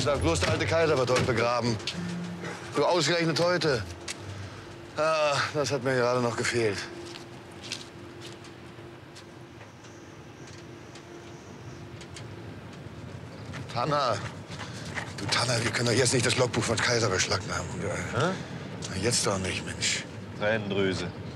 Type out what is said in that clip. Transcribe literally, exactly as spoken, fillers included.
Ich sag bloß, der alte Kaiser wird heute begraben. Du, ausgerechnet heute. Ah, das hat mir gerade noch gefehlt. Tanner. Du, Tanner, wir können doch jetzt nicht das Logbuch von Kaiser beschlagnahmen. Hä? Na, jetzt doch nicht, Mensch. Tränendrüse.